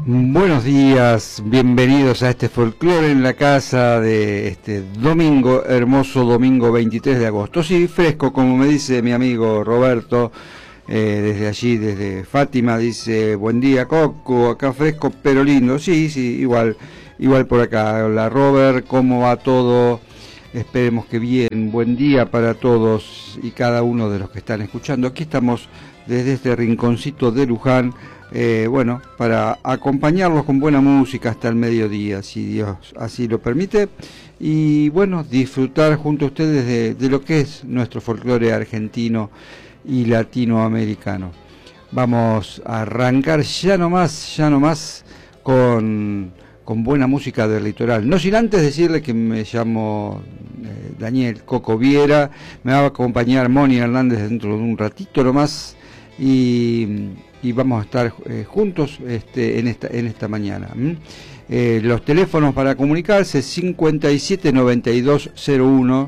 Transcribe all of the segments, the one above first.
Buenos días, bienvenidos a este folclore en la casa de este domingo, hermoso domingo 23 de agosto. Sí, fresco, como me dice mi amigo Roberto, desde allí, desde Fátima, dice, buen día Coco, acá fresco pero lindo. Sí, sí, igual por acá. Hola Robert, ¿cómo va todo? Esperemos que bien, buen día para todos y cada uno de los que están escuchando. Aquí estamos desde este rinconcito de Luján, bueno, para acompañarlos con buena música hasta el mediodía, si Dios así lo permite, y bueno, disfrutar junto a ustedes de lo que es nuestro folclore argentino y latinoamericano. Vamos a arrancar ya nomás con buena música del litoral. No sin antes decirle que me llamo Daniel Coco Viera, me va a acompañar Moni Hernández dentro de un ratito nomás y vamos a estar juntos en esta mañana. Los teléfonos para comunicarse 57 92 01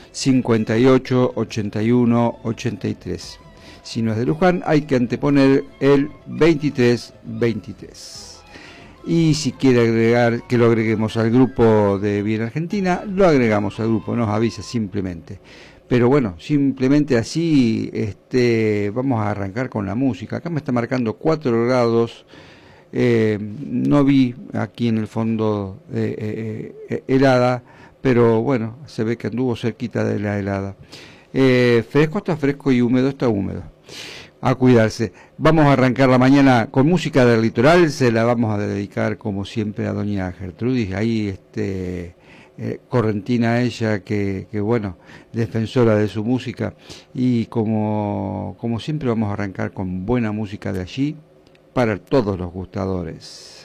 58 81 83. Si no es de Luján, hay que anteponer el 2323. Y si quiere agregar que lo agreguemos al grupo de Bien Argentina, lo agregamos al grupo, nos avisa simplemente. Pero bueno, simplemente así vamos a arrancar con la música. Acá me está marcando 4 grados. No vi aquí en el fondo helada, pero bueno, se ve que anduvo cerquita de la helada. Fresco está fresco y húmedo está húmedo. A cuidarse. Vamos a arrancar la mañana con música del litoral. Se la vamos a dedicar como siempre a doña Gertrudis. Ahí correntina ella que bueno, defensora de su música, y como siempre vamos a arrancar con buena música de allí para todos los gustadores.